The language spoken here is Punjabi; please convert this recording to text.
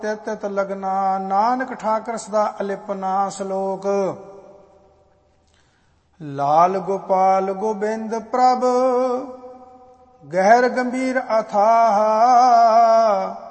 ਤਿਤ ਤਿਤ ਲਗਨਾ, ਨਾਨਕ ਠਾਕਰ ਸਦਾ ਅਲਿਪਨਾ। ਸ਼ਲੋਕ। ਲਾਲ ਗੋਪਾਲ ਗੋਬਿੰਦ ਪ੍ਰਭ, ਗਹਿਰ ਗੰਭੀਰ ਅਥਾਹ,